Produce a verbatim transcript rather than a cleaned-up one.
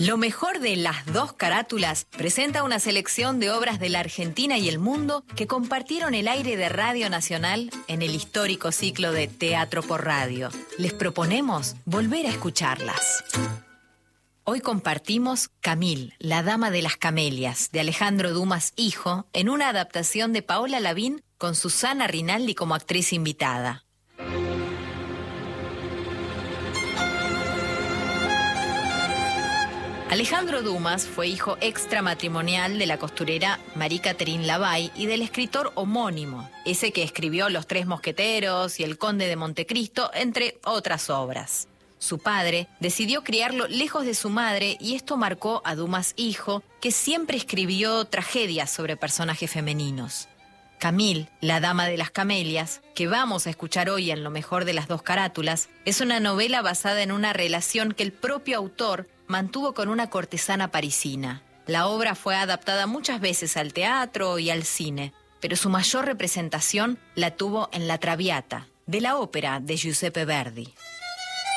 Lo mejor de Las Dos Carátulas presenta una selección de obras de la Argentina y el mundo que compartieron el aire de Radio Nacional en el histórico ciclo de Teatro por Radio. Les proponemos volver a escucharlas. Hoy compartimos Camille, la dama de las camelias, de Alejandro Dumas hijo, en una adaptación de Paola Lavín con Susana Rinaldi como actriz invitada. Alejandro Dumas fue hijo extramatrimonial de la costurera Marie Catherine Lavay y del escritor homónimo, ese que escribió Los Tres Mosqueteros y El Conde de Montecristo, entre otras obras. Su padre decidió criarlo lejos de su madre y esto marcó a Dumas hijo, que siempre escribió tragedias sobre personajes femeninos. Camille, la dama de las camelias, que vamos a escuchar hoy en Lo Mejor de las Dos Carátulas, es una novela basada en una relación que el propio autor mantuvo con una cortesana parisina. La obra fue adaptada muchas veces al teatro y al cine, pero su mayor representación la tuvo en La Traviata, de la ópera de Giuseppe Verdi.